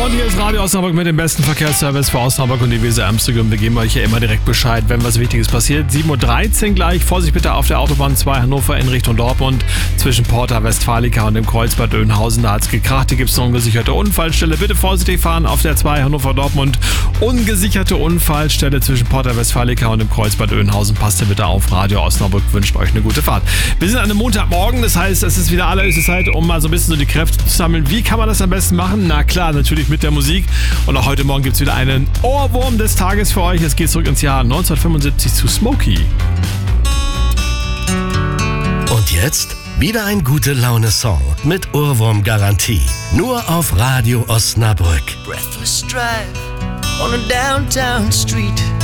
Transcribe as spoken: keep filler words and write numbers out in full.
Und hier ist Radio Osnabrück mit dem besten Verkehrsservice für Osnabrück und die Weser Amsterdam. Wir geben euch ja immer direkt Bescheid, wenn was Wichtiges passiert. sieben Uhr dreizehn gleich. Vorsicht bitte auf der Autobahn zwei Hannover in Richtung Dortmund. Zwischen Porta Westfalica und dem Kreuzbad Dönhausen. Da hat es gekracht. Hier gibt es eine ungesicherte Unfallstelle. Bitte vorsichtig fahren auf der zwei Hannover Dortmund. Ungesicherte Unfallstelle zwischen Porta Westfalica und dem Kreuzbad Dönhausen. Passt ihr bitte auf. Radio Osnabrück wünscht euch eine gute Fahrt. Wir sind an einem Montagmorgen. Das heißt, es ist wieder allerhöchste Zeit, um mal so ein bisschen so die Kräfte zu sammeln. Wie kann man das am besten machen? Na klar, natürlich mit der Musik. Und auch heute Morgen gibt es wieder einen Ohrwurm des Tages für euch. Es geht zurück ins Jahr neunzehnhundertfünfundsiebzig zu Smokey. Und jetzt wieder ein Gute-Laune-Song mit Ohrwurm-Garantie. Nur auf Radio Osnabrück. Breathless drive on a downtown street.